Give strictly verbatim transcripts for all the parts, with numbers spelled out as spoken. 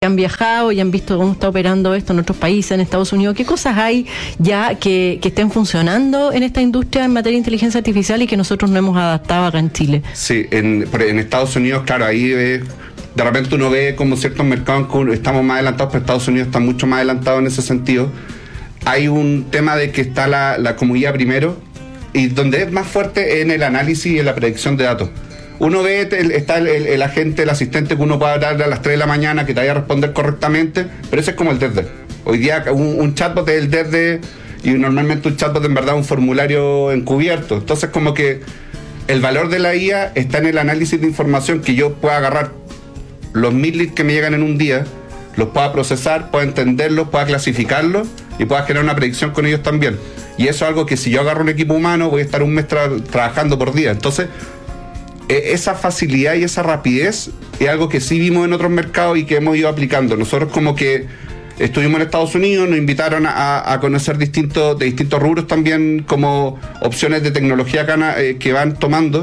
han viajado y han visto cómo está operando esto en otros países, en Estados Unidos, ¿qué cosas hay ya que, que estén funcionando en esta industria en materia de inteligencia artificial y que nosotros no hemos adaptado acá en Chile? Sí, en, en Estados Unidos, claro, ahí eh, de repente uno ve como ciertos mercados estamos más adelantados, pero Estados Unidos está mucho más adelantado en ese sentido. Hay un tema de que está la, la comunidad primero, y donde es más fuerte en el análisis y en la predicción de datos. Uno ve, el, está el, el, el agente, el asistente que uno puede hablar a las tres de la mañana, que te vaya a responder correctamente, pero ese es como el D E R D. Hoy día un, un chatbot es el D E R D, y normalmente un chatbot en verdad es un formulario encubierto. Entonces como que el valor de la I A está en el análisis de información, que yo pueda agarrar los mil leads que me llegan en un día, los pueda procesar, pueda entenderlos, pueda clasificarlos y pueda generar una predicción con ellos también. Y eso es algo que si yo agarro un equipo humano voy a estar un mes tra- trabajando por día. Entonces, eh, esa facilidad y esa rapidez es algo que sí vimos en otros mercados y que hemos ido aplicando. Nosotros como que estuvimos en Estados Unidos, nos invitaron a, a conocer distintos, de distintos rubros también, como opciones de tecnología cana, eh, que van tomando.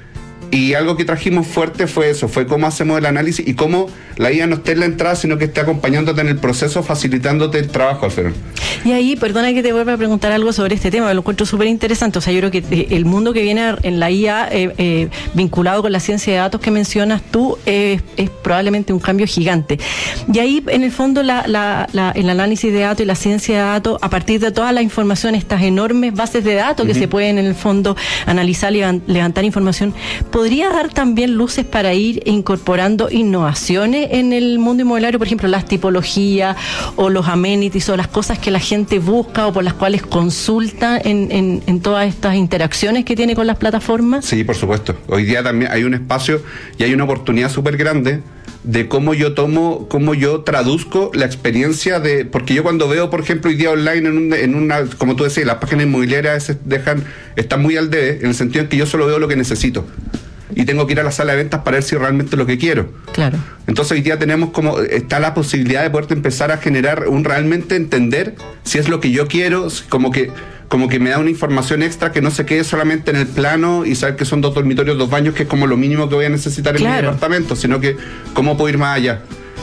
Y algo que trajimos fuerte fue eso, fue cómo hacemos el análisis y cómo la I A no esté en la entrada, sino que esté acompañándote en el proceso, facilitándote el trabajo, Alfredo. Y ahí, perdona que te vuelva a preguntar algo sobre este tema, lo encuentro súper interesante. O sea, yo creo que el mundo que viene en la I A eh, eh, vinculado con la ciencia de datos que mencionas tú eh, es probablemente un cambio gigante. Y ahí, en el fondo, la, la, la, el análisis de datos y la ciencia de datos, a partir de toda la información, estas enormes bases de datos uh-huh. que se pueden, en el fondo, analizar y levantar información, ¿podría dar también luces para ir incorporando innovaciones en el mundo inmobiliario? Por ejemplo, las tipologías o los amenities o las cosas que la gente busca o por las cuales consulta en, en, en todas estas interacciones que tiene con las plataformas. Sí, por supuesto. Hoy día también hay un espacio y hay una oportunidad súper grande de cómo yo tomo, cómo yo traduzco la experiencia de, porque yo cuando veo, por ejemplo, hoy día online en, un, en una, como tú decías, las páginas inmobiliarias dejan, están muy al debe, en el sentido en que yo solo veo lo que necesito. Y tengo que ir a la sala de ventas para ver si realmente es lo que quiero. Claro. Entonces hoy día tenemos como, está la posibilidad de poder empezar a generar un realmente entender si es lo que yo quiero, como que, como que me da una información extra que no se quede solamente en el plano y saber que son dos dormitorios, dos baños, que es como lo mínimo que voy a necesitar en claro. mi departamento, sino que cómo puedo ir más allá.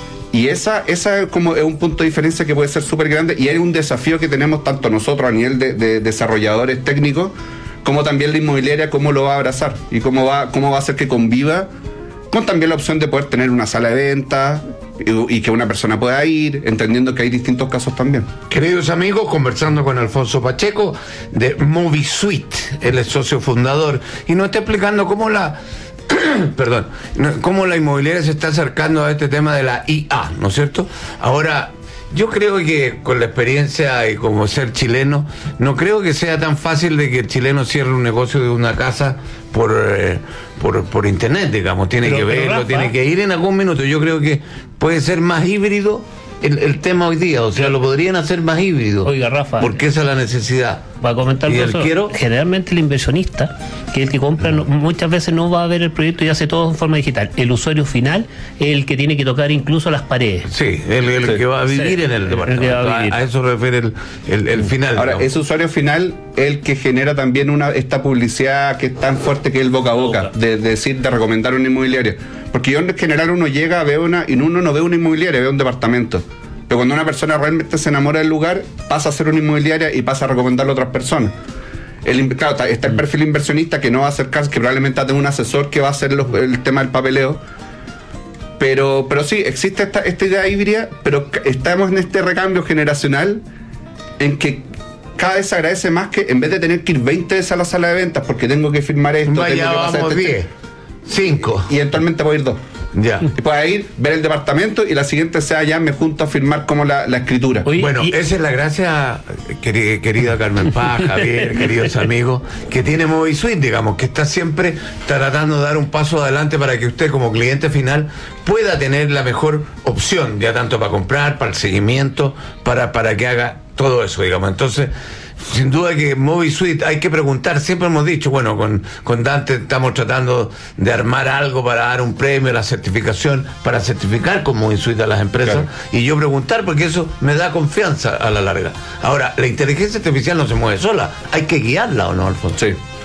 Y esa, esa como es un punto de diferencia que puede ser súper grande y es un desafío que tenemos tanto nosotros a nivel de, de desarrolladores técnicos, como también la inmobiliaria, cómo lo va a abrazar y cómo va, cómo va a hacer que conviva con también la opción de poder tener una sala de venta y, y que una persona pueda ir, entendiendo que hay distintos casos también. Queridos amigos, conversando con Alfonso Pacheco de MoviSuite, él es socio fundador y nos está explicando cómo la perdón, cómo la inmobiliaria se está acercando a este tema de la I A, ¿no es cierto? Ahora, yo creo que con la experiencia y como ser chileno, no creo que sea tan fácil de que el chileno cierre un negocio de una casa por eh, por, por internet, digamos. Tiene pero, que verlo, Rafa, tiene que ir en algún minuto. Yo creo que puede ser más híbrido el, el tema hoy día, o sea, lo podrían hacer más híbrido. Oiga, Rafa, porque esa es la necesidad. Para comentar eso, quiero... generalmente el inversionista, que es el que compra, no, muchas veces no va a ver el proyecto y hace todo en forma digital. El usuario final es el que tiene que tocar incluso las paredes. Sí, el, el sí. que va a vivir sí. en el departamento. El a, vivir. a eso refiere el, el, el final. Ahora, digamos. ese usuario final es el que genera también una esta publicidad que es tan fuerte que es el boca a boca, boca. De, de decir, de recomendar una inmobiliaria. Porque yo en general uno llega, ve una, y uno no ve una inmobiliaria, ve un departamento. Pero cuando una persona realmente se enamora del lugar, pasa a ser una inmobiliaria y pasa a recomendarlo a otras personas. El, claro, está el perfil inversionista que no va a hacer caso, que probablemente tenga un asesor que va a hacer los, el tema del papeleo. Pero, pero sí, existe esta, esta idea híbrida, pero estamos en este recambio generacional en que cada vez se agradece más que en vez de tener que ir veinte veces a la sala de ventas porque tengo que firmar esto, vaya, tengo que pasar vamos este diez, cinco. Y eventualmente voy a ir dos. Ya. Y pueda ir, ver el departamento y la siguiente sea ya me junto a firmar como la, la escritura. Oye, bueno, y... esa es la gracia, querida, querida Carmen Paz, Javier, queridos amigos, que tiene MoviSuite, digamos, que está siempre tratando de dar un paso adelante para que usted como cliente final pueda tener la mejor opción, ya tanto para comprar, para el seguimiento, para, para que haga todo eso, digamos. Entonces, sin duda que MoviSuite hay que preguntar, siempre hemos dicho, bueno, con, con Dante estamos tratando de armar algo para dar un premio, la certificación, para certificar con MoviSuite a las empresas, claro. Y yo preguntar porque eso me da confianza a la larga. Ahora, la inteligencia artificial no se mueve sola, hay que guiarla, ¿o no, Alfonso? Sí.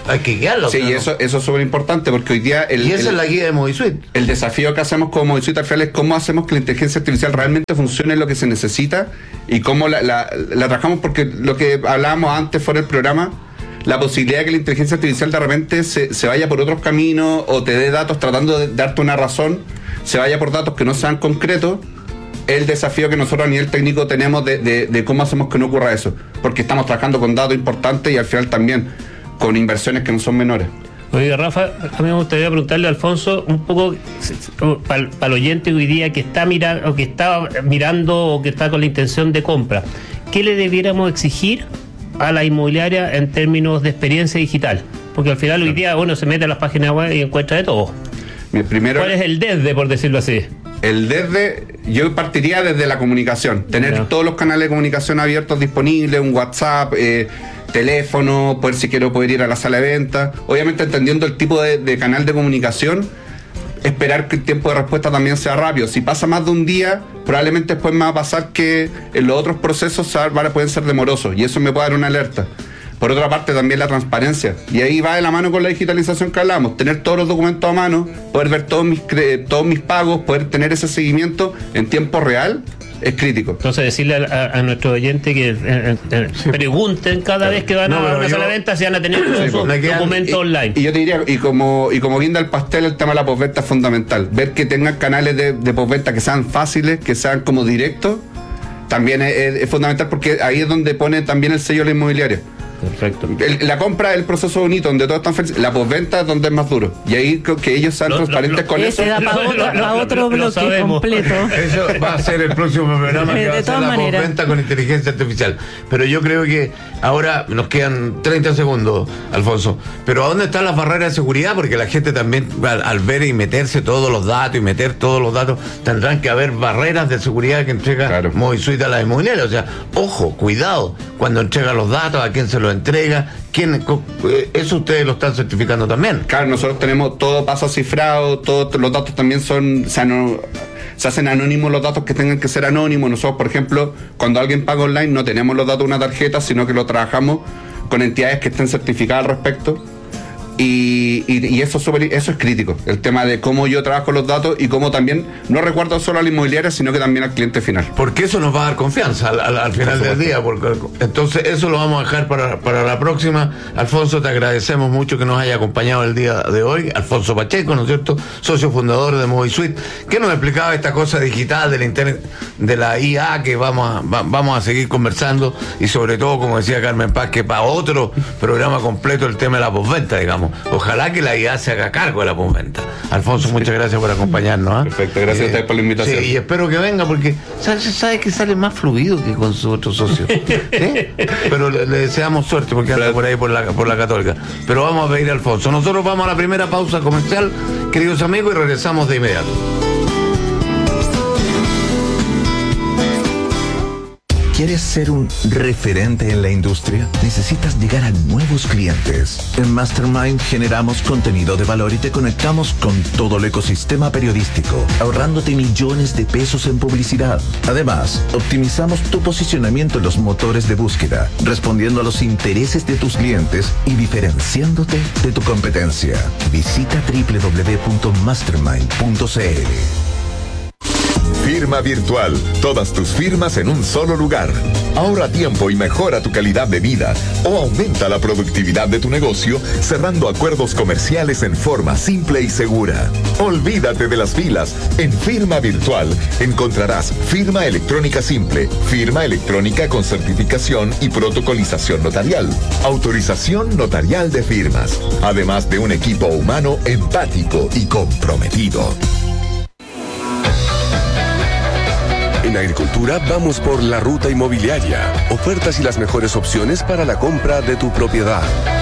hay que guiarlo. Sí, y ¿no? eso, eso es súper importante porque hoy día... El, y esa el, es la guía de Movisuit. El desafío que hacemos como Movisuit al final es cómo hacemos que la inteligencia artificial realmente funcione en lo que se necesita y cómo la, la, la trabajamos, porque lo que hablábamos antes fuera del programa, la posibilidad de que la inteligencia artificial de repente se, se vaya por otros caminos o te dé datos tratando de darte una razón, se vaya por datos que no sean concretos, el desafío que nosotros a nivel técnico tenemos de, de, de cómo hacemos que no ocurra eso, porque estamos trabajando con datos importantes y al final también con inversiones que no son menores. Oiga, Rafa, a mí me gustaría preguntarle a Alfonso un poco para el oyente hoy día que está mirando o que está mirando o que está con la intención de compra, ¿qué le debiéramos exigir a la inmobiliaria en términos de experiencia digital? Porque al final hoy día uno se mete a las páginas web y encuentra de todo. Primero, ¿cuál es el desde, por decirlo así? El desde, yo partiría desde la comunicación, tener yeah. todos los canales de comunicación abiertos disponibles, un WhatsApp, eh, teléfono, poder si quiero poder ir a la sala de venta, obviamente entendiendo el tipo de, de canal de comunicación, esperar que el tiempo de respuesta también sea rápido. Si pasa más de un día, probablemente después me va a pasar que en los otros procesos pueden ser demorosos y eso me puede dar una alerta. Por otra parte, también la transparencia. Y ahí va de la mano con la digitalización que hablamos. Tener todos los documentos a mano, poder ver todos mis, todos mis pagos, poder tener ese seguimiento en tiempo real, es crítico. Entonces, decirle a, a, a nuestro oyente que eh, eh, sí. pregunten cada claro. vez que van no, a una sala de venta si van a tener sí, su documento online. Y yo te diría, y como, y como guinda del pastel, el tema de la postventa es fundamental. Ver que tengan canales de, de postventa que sean fáciles, que sean como directos, también es, es, es fundamental porque ahí es donde pone también el sello de la inmobiliaria. Perfecto. El, la compra es el proceso bonito, donde todos están felices. La postventa es donde es más duro. Y ahí que ellos sean lo, transparentes lo, lo, con ese eso. Da para otro, lo, lo, otro bloque completo. Eso va a ser el próximo programa que va a ser la postventa con inteligencia artificial. Pero yo creo que ahora nos quedan treinta segundos, Alfonso. Pero ¿a dónde están las barreras de seguridad? Porque la gente también, al, al ver y meterse todos los datos y meter todos los datos, tendrán que haber barreras de seguridad que entrega claro. Movisuit a la inmobiliaria. O sea, ojo, cuidado cuando entrega los datos, a quién se los entrega, quién, eso ustedes lo están certificando también. Claro, nosotros tenemos todo paso cifrado, todos los datos también son, se, ano, se hacen anónimos los datos que tengan que ser anónimos. Nosotros, por ejemplo, cuando alguien paga online no tenemos los datos de una tarjeta, sino que lo trabajamos con entidades que estén certificadas al respecto. Y, y, y eso, es super, eso es crítico, el tema de cómo yo trabajo los datos y cómo también no recuerdo solo a la inmobiliaria, sino que también al cliente final. Porque eso nos va a dar confianza al, al, al final del día. Porque, entonces eso lo vamos a dejar para, para la próxima. Alfonso, te agradecemos mucho que nos haya acompañado el día de hoy. Alfonso Pacheco, ¿no es cierto? Socio fundador de Movisuit, que nos explicaba esta cosa digital de la internet, de la I A, que vamos a, va, vamos a seguir conversando y sobre todo, como decía Carmen Paz, que para otro programa completo el tema de la postventa, digamos. Ojalá que la I A se haga cargo de la postventa. Alfonso, muchas gracias por acompañarnos. ¿eh? Perfecto, gracias eh, a ustedes por la invitación. Sí, y espero que venga porque sabes sabe que sale más fluido que con su otro socio. ¿Sí? Pero le, le deseamos suerte porque anda por ahí por la, por la Católica. Pero vamos a pedir a Alfonso. Nosotros vamos a la primera pausa comercial, queridos amigos, y regresamos de inmediato. ¿Quieres ser un referente en la industria? Necesitas llegar a nuevos clientes. En Mastermind generamos contenido de valor y te conectamos con todo el ecosistema periodístico, ahorrándote millones de pesos en publicidad. Además, optimizamos tu posicionamiento en los motores de búsqueda, respondiendo a los intereses de tus clientes y diferenciándote de tu competencia. Visita doble u doble u doble u punto mastermind punto c l. Firma Virtual. Todas tus firmas en un solo lugar. Ahorra tiempo y mejora tu calidad de vida o aumenta la productividad de tu negocio cerrando acuerdos comerciales en forma simple y segura. Olvídate de las filas. En Firma Virtual encontrarás firma electrónica simple, firma electrónica con certificación y protocolización notarial, autorización notarial de firmas, además de un equipo humano empático y comprometido. En Agricultura vamos por la ruta inmobiliaria. Ofertas y las mejores opciones para la compra de tu propiedad.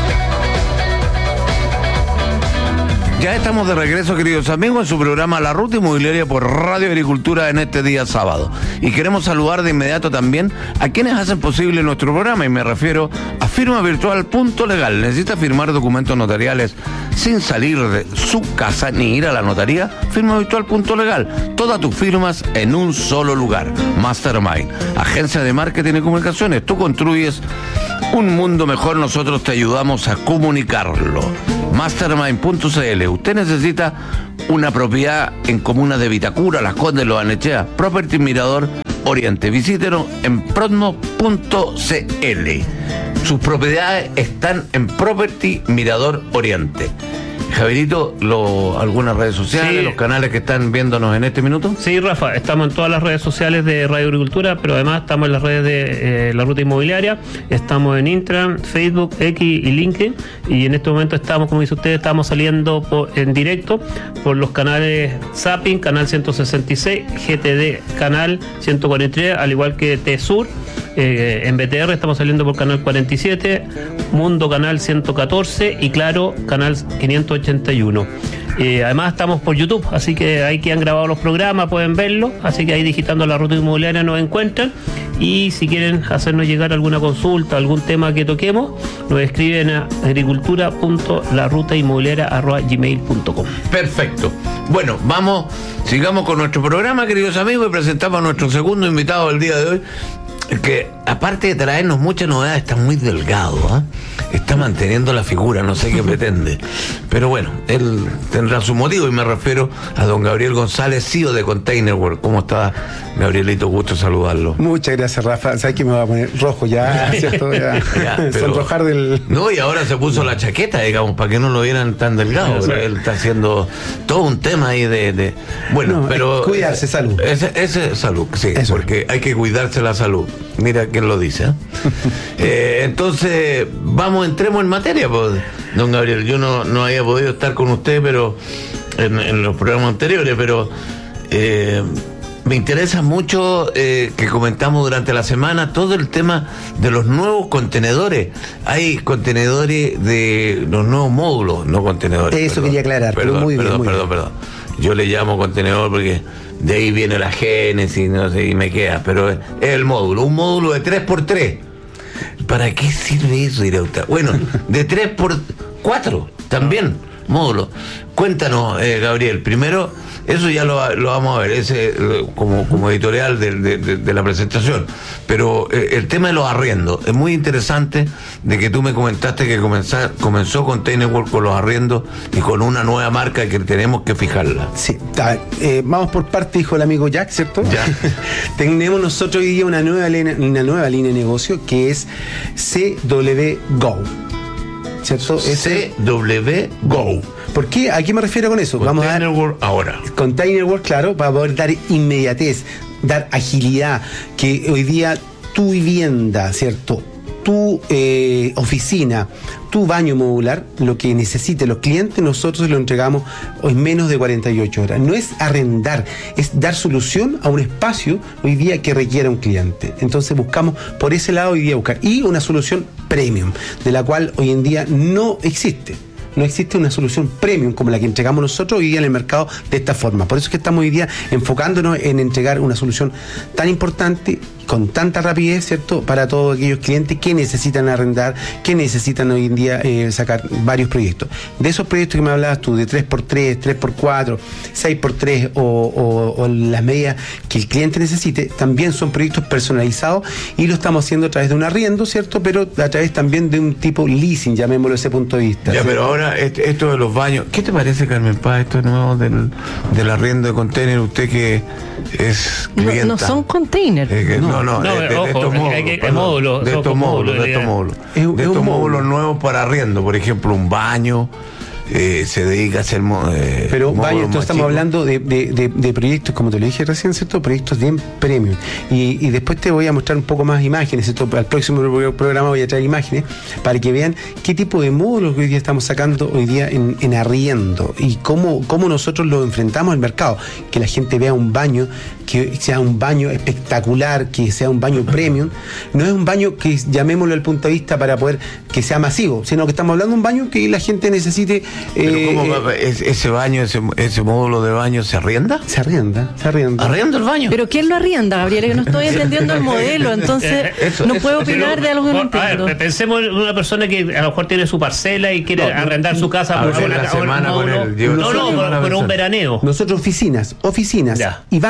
Ya estamos de regreso, queridos amigos, en su programa La Ruta Inmobiliaria por Radio Agricultura en este día sábado. Y queremos saludar de inmediato también a quienes hacen posible nuestro programa, y me refiero a Firma Virtual punto legal. ¿Necesita firmar documentos notariales sin salir de su casa ni ir a la notaría? Firma Virtual punto legal. Todas tus firmas en un solo lugar. Mastermind, agencia de marketing y comunicaciones. Tú construyes Un mundo mejor nosotros te ayudamos a comunicarlo. Mastermind punto c l. Usted necesita una propiedad en comuna de Vitacura, Las Condes, Lo Barnechea, Property Mirador Oriente. Visítenos en prosmo punto c l. Sus propiedades están en Property Mirador Oriente. Javierito, lo, algunas redes sociales, Sí. los canales que están viéndonos en este minuto. Sí, Rafa, estamos en todas las redes sociales de Radio Agricultura, pero además estamos en las redes de eh, La Ruta Inmobiliaria, estamos en Instagram, Facebook, X y LinkedIn, y en este momento estamos, como dice usted, estamos saliendo por, en directo por los canales Zapping, canal ciento sesenta y seis, G T D, canal ciento cuarenta y tres, al igual que T-Sur. Eh, en B T R estamos saliendo por canal cuarenta y siete, Mundo canal ciento catorce y Claro canal quinientos ochenta y uno. Eh, además estamos por YouTube, así que ahí que han grabado los programas pueden verlo, así que ahí digitando La Ruta Inmobiliaria nos encuentran, y si quieren hacernos llegar alguna consulta, algún tema que toquemos, nos escriben a agricultura punto la ruta inmobiliaria arroba gmail punto com. Perfecto. Bueno, vamos, sigamos con nuestro programa, queridos amigos, y presentamos a nuestro segundo invitado del día de hoy, que aparte de traernos muchas novedades, está muy delgado, ¿eh? Está manteniendo la figura, no sé qué pretende, pero bueno, él tendrá su motivo, y me refiero a don Gabriel González, C E O de Container World. ¿Cómo está, Gabrielito? Gusto saludarlo. Muchas gracias, Rafa. Sabes que me va a poner rojo ya, ¿cierto? Ya, Ya, pero- sonrojar del... No, y ahora se puso la chaqueta, digamos, para que no lo vieran tan delgado. Sí, sí. Él está haciendo todo un tema ahí de... de- Bueno, No, pero... es cuidarse, salud. Ese, ese salud, sí, Eso. porque hay que cuidarse la salud. Mira quién lo dice. ¿eh? Eh, entonces, vamos, entremos en materia, pues, don Gabriel. Yo no, no había podido estar con usted, pero en, en los programas anteriores, pero... eh, me interesa mucho eh, que comentamos durante la semana todo el tema de los nuevos contenedores. Hay contenedores de los nuevos módulos, no contenedores. Eso perdón. quería aclarar, pero Perdón, muy bien, perdón, muy perdón, perdón. Yo le llamo contenedor porque de ahí viene la génesis, no sé, y me queda. Pero es el módulo, un módulo de tres por tres. ¿Para qué sirve eso, dirá usted? Bueno, de tres por cuatro también, módulo. Cuéntanos, eh, Gabriel, primero, eso ya lo, lo vamos a ver, ese eh, como, como editorial de, de- de- de la presentación. Pero eh, el tema de los arriendos, es muy interesante de que tú me comentaste que comenzar, comenzó Container World con los arriendos y con una nueva marca que tenemos que fijarla. Sí, ta- eh, vamos por parte, dijo el amigo Jack, ¿cierto? Ya. Tenemos nosotros hoy día una nueva, línea, una nueva línea de negocio que es C W Go. ¿Cierto? Es C W Go. ¿Por qué? ¿A qué me refiero con eso? Vamos a dar Container World ahora. Container World, claro, para poder dar inmediatez, dar agilidad, que hoy día tu vivienda, ¿cierto? Tu eh, oficina, tu baño modular, lo que necesiten los clientes, nosotros lo entregamos en menos de cuarenta y ocho horas. No es arrendar, es dar solución a un espacio hoy día que requiera un cliente. Entonces buscamos por ese lado hoy día buscar. Y una solución premium, de la cual hoy en día no existe. No existe una solución premium como la que entregamos nosotros hoy día en el mercado de esta forma. Por eso es que estamos hoy día enfocándonos en entregar una solución tan importante, con tanta rapidez, ¿cierto? Para todos aquellos clientes que necesitan arrendar, que necesitan hoy en día eh, sacar varios proyectos. De esos proyectos que me hablabas tú, de tres por tres, tres por cuatro, seis por tres o, o, o las medidas que el cliente necesite, también son proyectos personalizados y lo estamos haciendo a través de un arriendo, ¿cierto? Pero a través también de un tipo leasing, llamémoslo desde ese punto de vista. Ya, ¿sí? pero ahora este- esto de los baños, ¿qué te parece, Carmen Paz, esto nuevo del, del arriendo de container? Usted que es No, clienta. no son containers. Eh, que- no, no, No, eh, de, de ojo, estos hay módulos, que- hay perdón, módulos, de son estos módulos, módulos, de la estos idea. módulos, Es- de es estos un módulos módulo. nuevos para arriendo, por ejemplo, un baño, eh, se dedica a hacer mo- eh, Pero módulos vaya, más entonces estamos chicos. hablando de, de- de- de proyectos, como te lo dije recién, ¿cierto? Proyectos bien premium. Y, y después te voy a mostrar un poco más imágenes, ¿cierto? Al próximo pro- programa voy a traer imágenes para que vean qué tipo de módulos que hoy día estamos sacando hoy día en, en arriendo y cómo, cómo nosotros lo enfrentamos al mercado. Que la gente vea un baño, que sea un baño espectacular, que sea un baño premium. No es un baño que llamémoslo al punto de vista para poder que sea masivo, sino que estamos hablando de un baño que la gente necesite. Pero eh, ¿cómo eh, va- es- ese baño, ese, ese módulo de baño se arrienda? Se arrienda, se arrienda. ¿Arrienda el baño? Pero ¿quién lo arrienda, Gabriela? Que no estoy entendiendo el modelo, entonces Eso, no eso, puedo eso, opinar de algo que no A ver, entiendo. pensemos en una persona que a lo mejor tiene su parcela y quiere No, no, arrendar su casa a por ver, una- la una- semana una- con uno- él, llevo No, toda la no, semana por, por un pensando. veraneo. Nosotros oficinas, oficinas Ya. y baños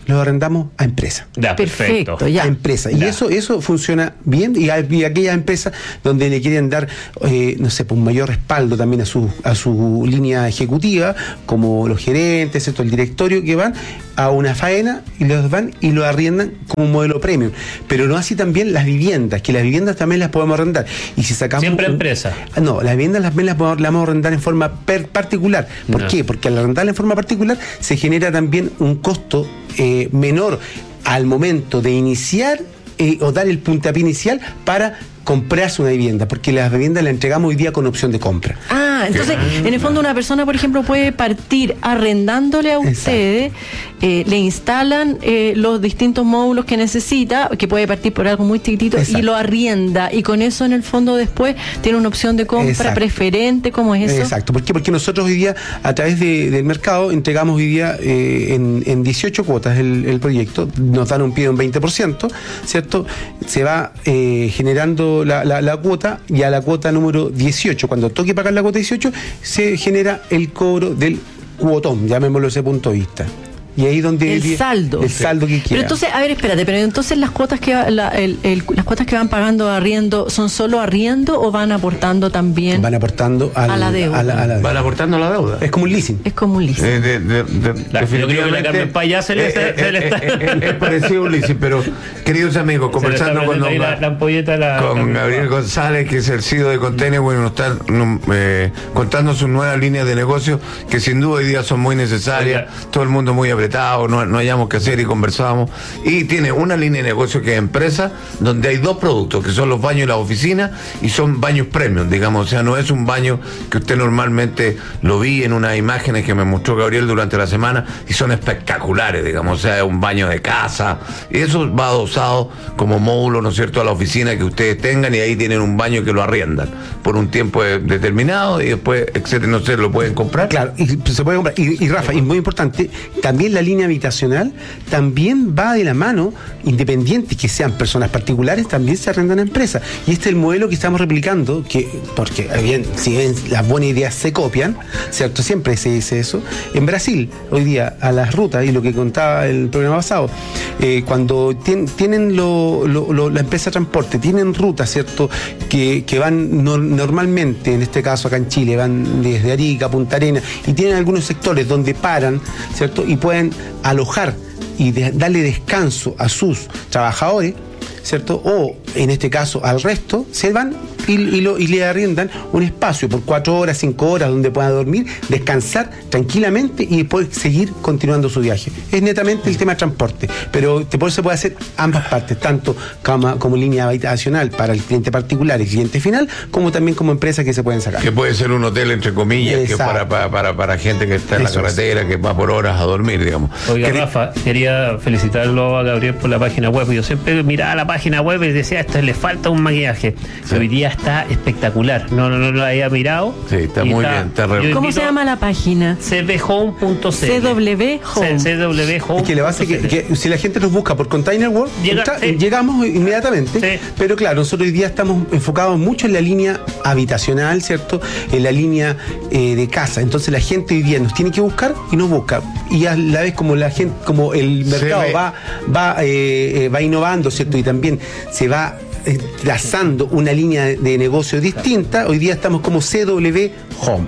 los arrendamos a empresas. Ya, perfecto. Perfecto, ya. A empresas. Y Ya. eso eso funciona bien. Y hay y aquellas empresas donde le quieren dar, eh, no sé, pues, un mayor respaldo también a su a su línea ejecutiva, como los gerentes, ¿cierto? El directorio, que van a una faena y los van y lo arriendan como un modelo premium. Pero no así también las viviendas, que las viviendas también las podemos arrendar. Y si sacamos Siempre un- empresa. No, las viviendas también las podemos, las vamos a arrendar en forma per- particular. ¿Por No. qué? Porque al arrendarla en forma particular se genera también un costo eh, menor al momento de iniciar eh, o dar el puntapié inicial para comprarse una vivienda, porque las viviendas las entregamos hoy día con opción de compra. Ah, entonces, en el fondo una persona, por ejemplo, puede partir arrendándole a ustedes, eh, le instalan eh, los distintos módulos que necesita, que puede partir por algo muy chiquitito, Exacto. y lo arrienda, y con eso en el fondo después tiene una opción de compra Exacto. preferente, ¿cómo es eso? Exacto. ¿Por qué? Porque nosotros hoy día, a través de- del mercado, entregamos hoy día eh, en, en dieciocho cuotas el, el proyecto, nos dan un pie de un veinte por ciento, ¿cierto? Se va eh, generando la, la, la cuota, y a la cuota número dieciocho, cuando toque pagar la cuota dieciocho, se genera el cobro del cuotón, llamémoslo ese punto de vista. Y ahí donde El saldo. el saldo que Pero quiera. entonces, a ver, espérate, pero entonces las cuotas que va- la- el- el- las cuotas que van pagando de arriendo, ¿son solo arriendo o van aportando también? van aportando al- A la deuda. a la- a la deuda. Van aportando la deuda. Es como un leasing. Es como un leasing. Eh, de- de- de- La- yo creo que la definitivamente, Carmen Payá se le- eh, se- eh, se le eh, está- eh, eh, es parecido a un leasing, pero queridos amigos, Se le está conversando con, prendiendo ahí don la, Ga- la ampolleta la- con la- Gabriel González, que es el C E O de Container, bueno, nos está no, eh, contando sus nuevas líneas de negocio, que sin duda hoy día son muy necesarias, Oiga. todo el mundo muy apretado, no, no hayamos que hacer y conversábamos, y tiene una línea de negocio que es empresa, donde hay dos productos, que son los baños y las oficinas, y son baños premium, digamos, o sea, no es un baño que usted normalmente lo vi en unas imágenes que me mostró Gabriel durante la semana, y son espectaculares, digamos, o sea, es un baño de casa, y eso va adosado como módulo, ¿no es cierto?, a la oficina que ustedes tengan, y ahí tienen un baño que lo arriendan por un tiempo de- determinado, y después, etcétera, no sé, lo pueden comprar. Claro, y se puede comprar. Y, y Rafa, y muy importante, también la línea habitacional también va de la mano, independiente que sean personas particulares, también se arrendan a empresas. Y este es el modelo que estamos replicando, que porque bien, si bien las buenas ideas se copian, ¿cierto? Siempre se dice eso. En Brasil, hoy día, a las rutas, y lo que contaba el programa pasado, eh, cuando tien- tienen lo- lo- lo- la empresa de transporte, tienen rutas, ¿cierto? Que, que van no- normalmente, en este caso acá en Chile, van desde Arica a Punta Arenas, y tienen algunos sectores donde paran, ¿cierto? Y pueden alojar y de- darle descanso a sus trabajadores, ¿cierto? O en este caso al resto, se van y, y, lo, y le arriendan un espacio por cuatro horas, cinco horas, donde puedan dormir, descansar tranquilamente y después seguir continuando su viaje. Es netamente el tema de transporte, pero después se puede hacer ambas partes, tanto como, como línea habitacional para el cliente particular y cliente final, como también como empresa que se pueden sacar. Que puede ser un hotel, entre comillas, que es Exacto. para, para, para, para gente que está en Eso la es. carretera, que va por horas a dormir, digamos. Oiga, Queri- Rafa, quería felicitarlo a Gabriel por la página web. Yo siempre miraba la página web y decía, esto le falta un maquillaje. Sí. Hoy día está espectacular. No, no, no lo había mirado. Sí, está Y muy bien, está re- yo ¿Cómo invito se llama la página? c w home punto c l. C W Home. C W Home. Es que le va a hacer que, que si la gente nos busca por Container World, Llega- entra- sí. llegamos inmediatamente. Sí. Pero claro, nosotros hoy día estamos enfocados mucho en la línea habitacional, ¿cierto? En la línea eh, de casa. Entonces la gente hoy día nos tiene que buscar y nos busca. Y a la vez como la gente, como el Se mercado ve. va, va, eh, eh, va innovando, ¿cierto? Y también se va eh, trazando una línea de, de negocio distinta, hoy día estamos como C W Home.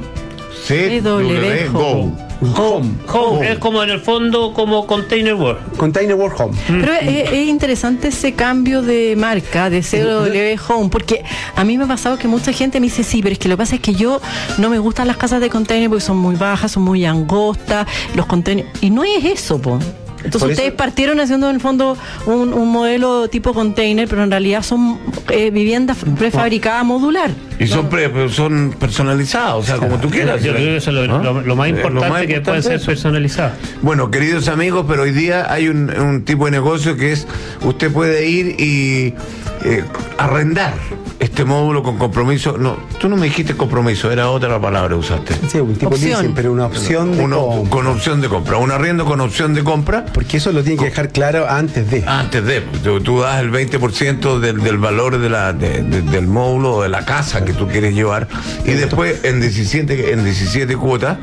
C W Go. Home. Home, es como en el fondo como Container World. Container World Home. Pero es, es interesante ese cambio de marca de C W Home, porque a mí me ha pasado que mucha gente me dice, sí, pero es que lo que pasa es que yo no me gustan las casas de container porque son muy bajas, son muy angostas, los containers, y no es eso, po. Entonces Por ustedes eso- partieron haciendo en el fondo un, un modelo tipo container, pero en realidad son eh, viviendas prefabricadas modular. Y son, pre- son personalizados, o sea, como tú quieras. Yo creo que eso es lo, ¿no? lo- lo más Eh, importante que puede importante ser es eso. personalizado. Bueno, queridos amigos, pero hoy día hay un, un tipo de negocio que es, usted puede ir y eh, arrendar este módulo con compromiso. No, tú no me dijiste compromiso, era otra la palabra que usaste. Sí, un tipo Opción. leasing, pero una opción de Uno, compra. con opción de compra, un arriendo con opción de compra. Porque eso lo tiene que dejar claro antes de. Antes de, tú, tú das el veinte por ciento del, del valor de la, de- de- del módulo o de la casa que tú quieres llevar y después en diecisiete, en diecisiete cuotas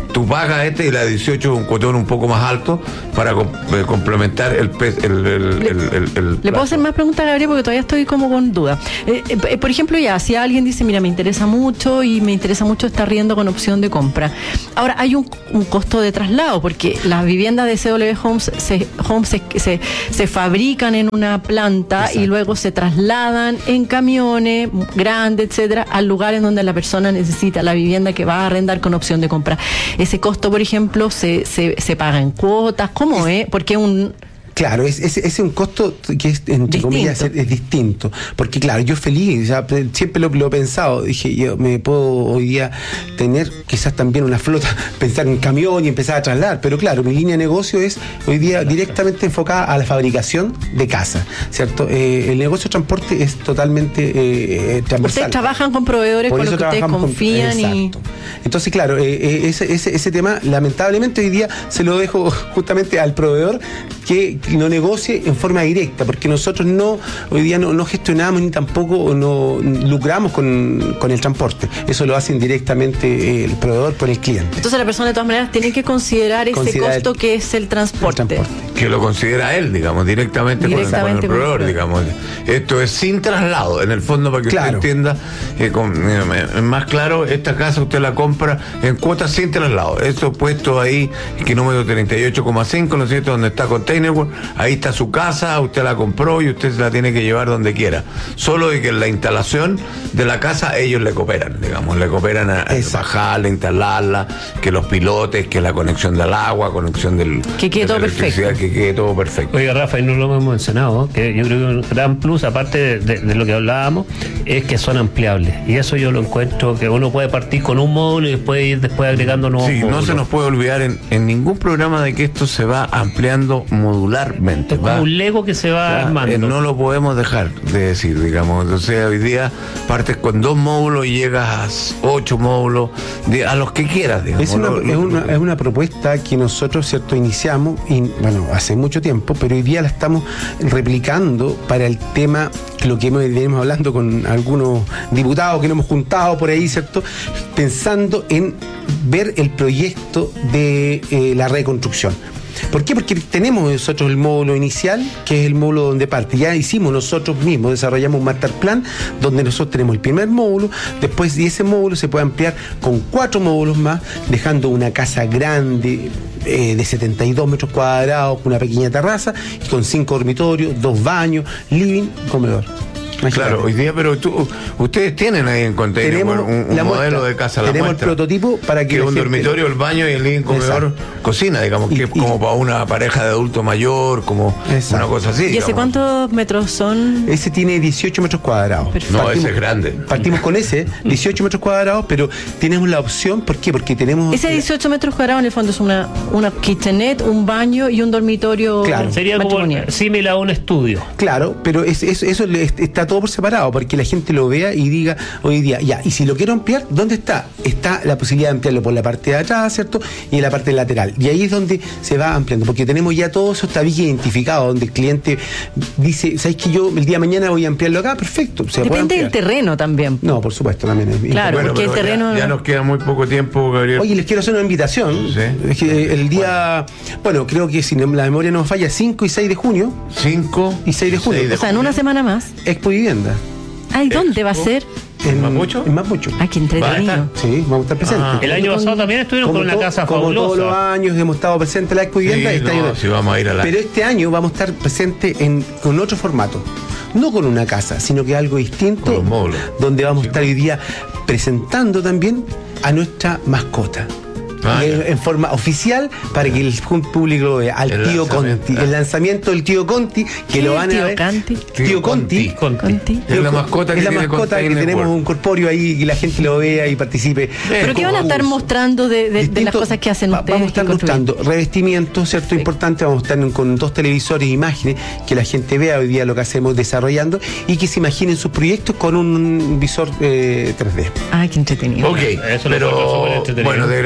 tú pagas este y la dieciocho es un cuotón un poco más alto para com- eh, complementar el, pe- el, el, Le- el, el, el ¿Le puedo plazo. hacer más preguntas, Gabriel? Porque todavía estoy como con duda. Eh, eh, por ejemplo, ya, si alguien dice, mira, me interesa mucho y me interesa mucho estar riendo con opción de compra. Ahora, hay un, un costo de traslado, porque las viviendas de C W Homes se, Homes se, se, se fabrican en una planta. Exacto. Y luego se trasladan en camiones grandes, etcétera, al lugar en donde la persona necesita la vivienda que va a arrendar con opción de compra. Ese costo, por ejemplo, se, se, se paga en cuotas. ¿Cómo es? Porque un... Claro, ese es, es un costo que es, entre distinto. comillas, es, es distinto. Porque claro, yo feliz, ya, siempre lo, lo he pensado, dije, yo me puedo hoy día tener quizás también una flota, pensar en camión y empezar a trasladar, pero claro, mi línea de negocio es hoy día directamente enfocada a la fabricación de casa, ¿cierto? Eh, el negocio de transporte es totalmente eh, transversal. Ustedes trabajan con proveedores Por con los que ustedes confían con, y... Exacto. Entonces, claro, eh, eh, ese, ese, ese tema, lamentablemente hoy día se lo dejo justamente al proveedor que lo negocie en forma directa, porque nosotros no hoy día no, no gestionamos ni tampoco no lucramos con, con el transporte. Eso lo hacen directamente el proveedor por el cliente. Entonces la persona de todas maneras tiene que considerar ese Considerar costo el, que es el transporte. el transporte. Que lo considera él, digamos, directamente, directamente con, el, con el proveedor, con el digamos. Esto es sin traslado, en el fondo, para que claro. usted entienda, eh, con, eh, más claro, esta casa usted la compra en cuotas sin traslado. Eso puesto ahí, que número treinta y ocho coma cinco, ¿no es cierto?, donde está Container World, ahí está su casa, usted la compró y usted se la tiene que llevar donde quiera. Solo de que en la instalación de la casa ellos le cooperan, digamos, le cooperan a, a bajarla, instalarla, que los pilotes, que la conexión del agua, conexión del... Que quede todo perfecto. Que quede todo perfecto. Oiga, Rafa, y no lo hemos mencionado, que yo creo que un gran plus, aparte de, de, de lo que hablábamos, es que son ampliables. Y eso yo lo encuentro, que uno puede partir con un módulo y después ir después agregando nuevos sí, módulos. No se nos puede olvidar en, en ningún programa de que esto se va ampliando modularmente. Es como va, un Lego que se va va, armando. Eh, no lo podemos dejar de decir, digamos. Entonces, hoy día partes con dos módulos y llegas a ocho módulos, de, a los que quieras, digamos. Es una, lo, es, lo, una, es una propuesta que nosotros, cierto, iniciamos, y bueno, hace mucho tiempo, pero hoy día la estamos replicando para el tema, lo que venimos hablando con algunos diputados que nos hemos juntado por ahí, ¿cierto? Pensando en ver el proyecto de eh, la reconstrucción. ¿Por qué? Porque tenemos nosotros el módulo inicial, que es el módulo donde parte. Ya hicimos nosotros mismos, desarrollamos un master plan donde nosotros tenemos el primer módulo, después de ese módulo se puede ampliar con cuatro módulos más, dejando una casa grande eh, de setenta y dos metros cuadrados, con una pequeña terraza, y con cinco dormitorios, dos baños, living, comedor. Imagínate. Claro, hoy día, pero tú, ustedes tienen ahí en Container tenemos un, un la modelo muestra, de casa, la tenemos muestra, el prototipo para que, que la un gente... dormitorio, el baño y el living, comedor, exacto. cocina, digamos, Y, que y, como para una pareja de adulto mayor, como exacto. una cosa así. ¿Y ese digamos. cuántos metros son? Ese tiene dieciocho metros cuadrados. Perfecto. No, ese es grande. Partimos con ese, dieciocho metros cuadrados, pero tenemos la opción, ¿por qué? Porque tenemos... Ese dieciocho metros cuadrados en el fondo es una, una kitchenette, un baño y un dormitorio. Claro. Sería como matrimonial. similar a un estudio. Claro, pero es, es, eso le- está todo por separado, porque la gente lo vea y diga hoy día, ya, y si lo quiero ampliar, ¿dónde está? Está la posibilidad de ampliarlo por la parte de atrás, ¿cierto? Y en la parte lateral. Y ahí es donde se va ampliando, porque tenemos ya todo eso está bien identificado, donde el cliente dice, ¿sabes que yo el día de mañana voy a ampliarlo acá? Perfecto. Se puede Depende del ampliar. terreno también. No, por supuesto, también. es- Claro, Bueno, porque el pero terreno. Ya, ya nos queda muy poco tiempo, Gabriel. Oye, les quiero hacer una invitación. Sí. Es que el día, bueno, creo que si la memoria no me falla, cinco y seis de junio, cinco y seis de junio. O sea, en una semana más. Expo Vivienda. Ay, ¿dónde va a ser? ¿En Mapocho? En Mapocho. Ah, qué entretenido. Sí, vamos a estar presentes. Ah. El año pasado también estuvieron Como con una to- casa como fabulosa. todos los años hemos estado presentes en la Expo Vivienda. Sí, este no, año- si vamos a ir a la... Pero este año vamos a estar presentes en, con otro formato. No con una casa, sino que algo distinto. Con los módulos. Donde vamos a estar hoy día presentando también a nuestra mascota. Ah, en, ya. en forma oficial para que el público lo vea. Al El tío lanzamiento. Conti. El lanzamiento del tío Conti, que lo van a tío ver. Conti? Tío Conti. Conti. Es la mascota que es la tiene mascota que Container tenemos World. un corpóreo ahí y la gente lo vea y participe. ¿Pero qué van a estar mostrando de, de- de las Distinto- cosas que hacen va- ustedes? Vamos a estar que construyen? mostrando revestimientos, ¿cierto? Importante, vamos a estar en- con dos televisores e imágenes, que la gente vea hoy día lo que hacemos desarrollando y que se imaginen sus proyectos con un visor eh, tres D. Ay, qué entretenido. Ok, Eso lo encuentro súper pero entretenido. bueno, desgraciadamente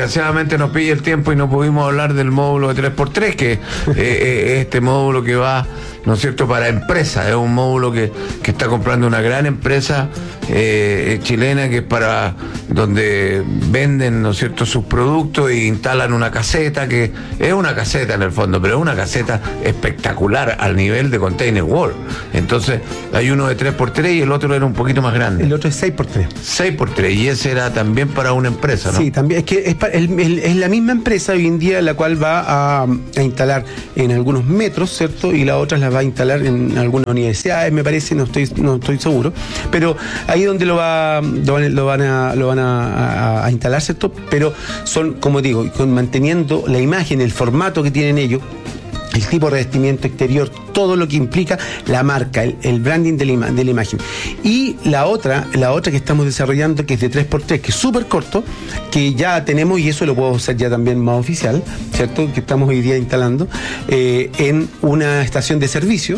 lamentablemente nos pilla el tiempo y no pudimos hablar del módulo de tres por tres, que eh, este módulo que va, ¿no es cierto?, para empresas. Es un módulo que, que está comprando una gran empresa eh, chilena, que es para donde venden, ¿no es cierto?, sus productos e instalan una caseta, que es una caseta en el fondo, pero es una caseta espectacular al nivel de Container World. Entonces hay uno de tres por tres y el otro era un poquito más grande. El otro es seis por tres. seis por tres, y ese era también para una empresa, ¿no? Sí, también. Es que es, pa- el- el- es la misma empresa hoy en día la cual va a, a instalar en algunos metros, ¿cierto? Y la otra la va a instalar en algunas universidades, me parece, no estoy, no estoy seguro. Pero ahí donde lo, va, lo van, lo van, a, lo van a, a- a instalar, ¿cierto? Pero son, como digo, con- manteniendo la imagen, el formato que tienen ellos, el tipo de revestimiento exterior, todo lo que implica la marca, el, el branding de la, ima- de la imagen. Y la otra, la otra que estamos desarrollando, que es de tres por tres, que es súper corto, que ya tenemos, y eso lo puedo hacer ya también más oficial, ¿cierto? Que estamos hoy día instalando, eh, en una estación de servicio,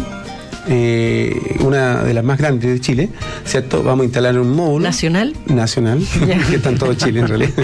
eh, una de las más grandes de Chile, ¿cierto? Vamos a instalar un módulo. ¿Nacional? Nacional, Ya. que está en todo Chile en realidad.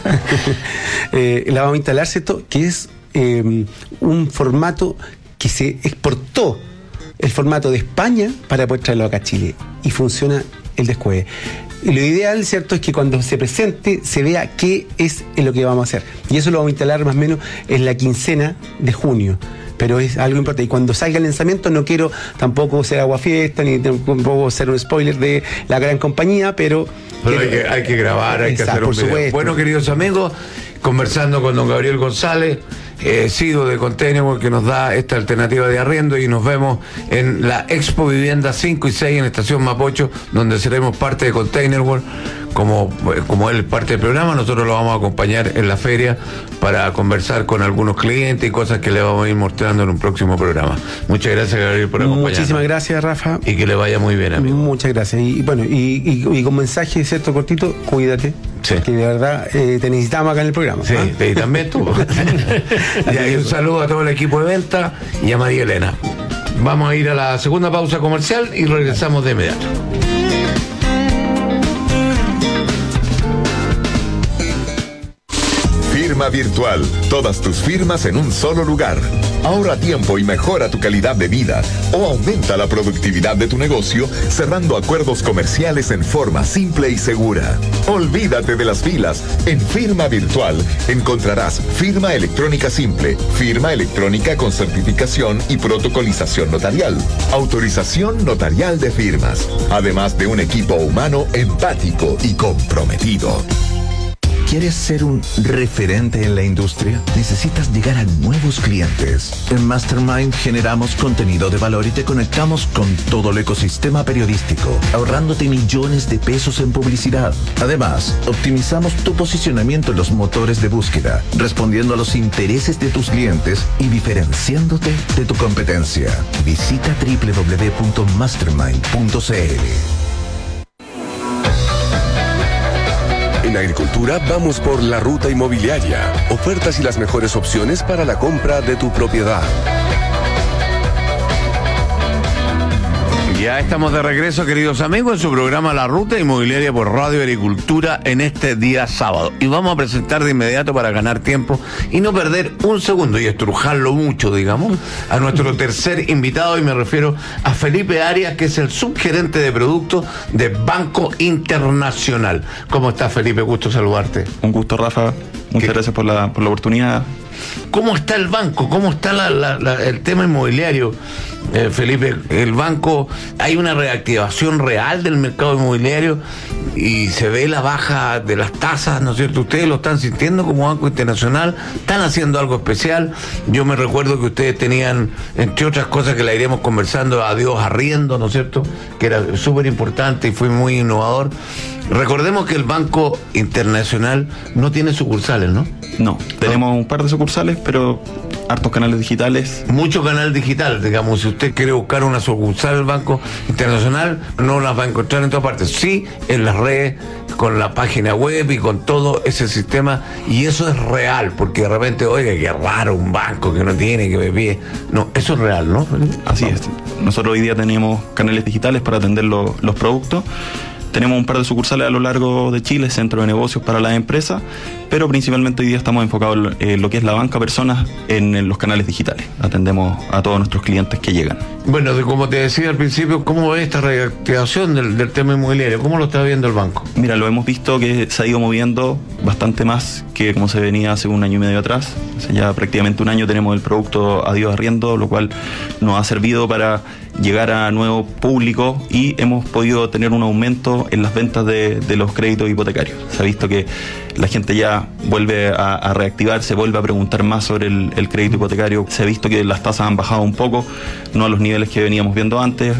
Eh, la vamos a instalar, ¿cierto? Que es eh, un formato que se exportó, el formato de España, para poder traerlo acá a Chile. Y funciona el descueve. Y lo ideal, ¿cierto?, es que cuando se presente se vea qué es lo que vamos a hacer. Y eso lo vamos a instalar más o menos en la quincena de junio. Pero es algo importante. Y cuando salga el lanzamiento, no quiero tampoco ser aguafiesta, ni tampoco ser un spoiler de la gran compañía, pero... Pero hay que, hay que grabar, hay que Exacto, hacer un por video. supuesto. Bueno, queridos amigos, conversando con don Gabriel González, eh, C E O de Container World, que nos da esta alternativa de arriendo, y nos vemos en la Expo Vivienda cinco y seis en Estación Mapocho, donde seremos parte de Container World. Como, como él es parte del programa, nosotros lo vamos a acompañar en la feria para conversar con algunos clientes y cosas que le vamos a ir mostrando en un próximo programa. Muchas gracias, Gabriel, por acompañarnos. Muchísimas gracias, Rafa. Y que le vaya muy bien, amigo. Muchas gracias. Y, y bueno, y, y- y con mensaje, ¿cierto?, cortito, cuídate. Sí. Que de verdad eh, te necesitamos acá en el programa. Sí, ¿ah? y también tú. Y ahí un saludo a todo el equipo de venta y a María Elena. Vamos a ir a la segunda pausa comercial y regresamos de inmediato. Firma virtual. Todas tus firmas en un solo lugar. Ahorra tiempo y mejora tu calidad de vida o aumenta la productividad de tu negocio cerrando acuerdos comerciales en forma simple y segura. Olvídate de las filas. En Firma Virtual encontrarás firma electrónica simple, firma electrónica con certificación y protocolización notarial, autorización notarial de firmas, además de un equipo humano empático y comprometido. ¿Quieres ser un referente en la industria? Necesitas llegar a nuevos clientes. En Mastermind generamos contenido de valor y te conectamos con todo el ecosistema periodístico, ahorrándote millones de pesos en publicidad. Además, optimizamos tu posicionamiento en los motores de búsqueda, respondiendo a los intereses de tus clientes y diferenciándote de tu competencia. Visita doble u doble u doble u punto mastermind punto c l. En Agricultura vamos por la ruta inmobiliaria. Ofertas y las mejores opciones para la compra de tu propiedad. Ya estamos de regreso, queridos amigos, en su programa La Ruta Inmobiliaria por Radio Agricultura en este día sábado. Y vamos a presentar de inmediato, para ganar tiempo y no perder un segundo y estrujarlo mucho, digamos, a nuestro tercer invitado, y me refiero a Felipe Arias, que es el subgerente de productos de Banco Internacional. ¿Cómo estás, Felipe? Gusto saludarte. Un gusto, Rafa. Muchas ¿Qué? gracias por la, por la oportunidad. ¿Cómo está el banco? ¿Cómo está la, la, la, el tema inmobiliario, eh, Felipe? El banco, ¿hay una reactivación real del mercado inmobiliario y se ve la baja de las tasas, ¿no es cierto? ¿Ustedes lo están sintiendo como Banco Internacional? ¿Están haciendo algo especial? Yo me recuerdo que ustedes tenían, entre otras cosas que la iremos conversando, adiós arriendo, ¿no es cierto? Que era súper importante y fue muy innovador. Recordemos que el Banco Internacional no tiene sucursales, ¿no? No, tenemos un par de sucursales, pero hartos canales digitales. Mucho canal digital, digamos. Si usted quiere buscar una sucursal del Banco Internacional, no las va a encontrar en todas partes. Sí, en las redes, con la página web y con todo ese sistema. Y eso es real, porque de repente, oiga, qué raro un banco que no tiene, que me pide. No, eso es real, ¿no? Así es. Nosotros hoy día tenemos canales digitales para atender lo- los productos. Tenemos un par de sucursales a lo largo de Chile, centro de negocios para las empresas, pero principalmente hoy día estamos enfocados en lo que es la banca personas en, en los canales digitales. Atendemos a todos nuestros clientes que llegan. Bueno, de, como te decía al principio, ¿cómo ves esta reactivación del, del tema inmobiliario? ¿Cómo lo está viendo el banco? Mira, lo hemos visto que se ha ido moviendo bastante más que como se venía hace un año y medio atrás. Hace ya prácticamente un año tenemos el producto Adiós Arriendo, lo cual nos ha servido para llegar a nuevo público y hemos podido tener un aumento en las ventas de, de los créditos hipotecarios. Se ha visto que la gente ya vuelve a, a reactivarse, vuelve a preguntar más sobre el, el crédito hipotecario. Se ha visto que las tasas han bajado un poco, no a los niveles que veníamos viendo antes.